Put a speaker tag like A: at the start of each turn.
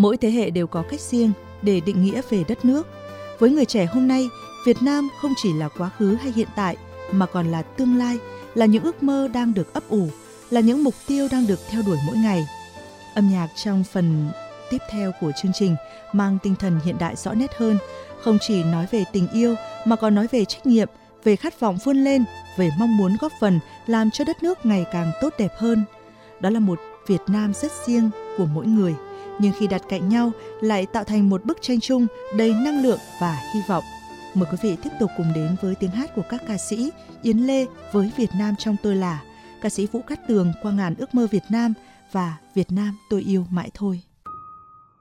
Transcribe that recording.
A: Mỗi thế hệ đều có cách riêng để định nghĩa về đất nước. Với người trẻ hôm nay, Việt Nam không chỉ là quá khứ hay hiện tại, mà còn là tương lai, là những ước mơ đang được ấp ủ, là những mục tiêu đang được theo đuổi mỗi ngày. Âm nhạc trong phần tiếp theo của chương trình mang tinh thần hiện đại rõ nét hơn, không chỉ nói về tình yêu mà còn nói về trách nhiệm, về khát vọng vươn lên, về mong muốn góp phần làm cho đất nước ngày càng tốt đẹp hơn. Đó là một Việt Nam rất riêng của mỗi người, nhưng khi đặt cạnh nhau lại tạo thành một bức tranh chung đầy năng lượng và hy vọng. Mời quý vị tiếp tục cùng đến với tiếng hát của các ca sĩ Yến Lê với Việt Nam trong tôi là, ca sĩ Vũ Cát Tường qua ngàn ước mơ Việt Nam và Việt Nam tôi yêu mãi thôi.